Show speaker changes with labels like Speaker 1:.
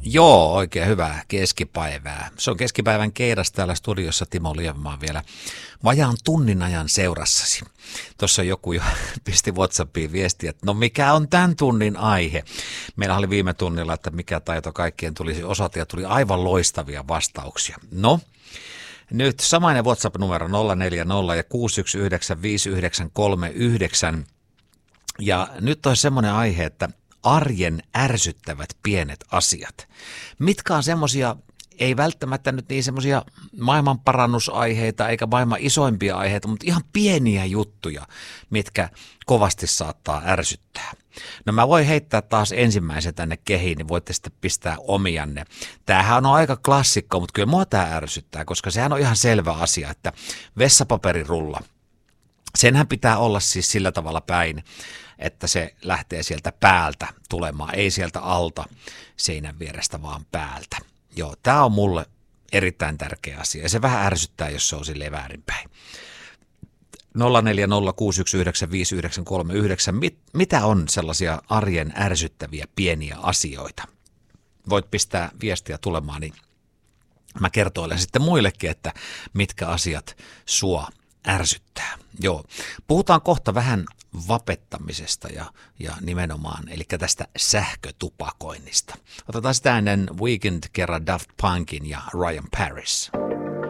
Speaker 1: Joo, oikein hyvää keskipäivää. Se on keskipäivän keidas täällä studiossa Timo Lievenmaa vielä vajaan tunnin ajan seurassasi. Tuossa joku jo pisti WhatsAppiin viestiä, että no mikä on tämän tunnin aihe? Meillä oli viime tunnilla, että mikä taito kaikkien tulisi osata ja tuli aivan loistavia vastauksia. No, nyt samainen WhatsApp-numero 040 ja 619 5939. Ja nyt on semmoinen aihe, että arjen ärsyttävät pienet asiat. Mitkä on semmoisia, ei välttämättä nyt niin semmoisia maailmanparannusaiheita eikä maailman isoimpia aiheita, mutta ihan pieniä juttuja, mitkä kovasti saattaa ärsyttää. No mä voin heittää taas ensimmäisen tänne kehiin, niin voitte sitten pistää omianne. Tämähän on aika klassikko, mutta kyllä mua tämä ärsyttää, koska sehän on ihan selvä asia, että vessapaperirulla, senhän pitää olla siis sillä tavalla päin, että se lähtee sieltä päältä tulemaan, ei sieltä alta seinän vierestä, vaan päältä. Joo, tämä on mulle erittäin tärkeä asia ja se vähän ärsyttää, jos se on silleen väärinpäin. 0406195939. Mitä on sellaisia arjen ärsyttäviä pieniä asioita? Voit pistää viestiä tulemaan, niin mä kertoilen sitten muillekin, että mitkä asiat sua ärsyttää. Joo, puhutaan kohta vähän vapettamisesta ja nimenomaan, eli tästä sähkötupakoinnista. Otetaan sitä ennen Weekend kerran Daft Punkin ja Ryan Paris.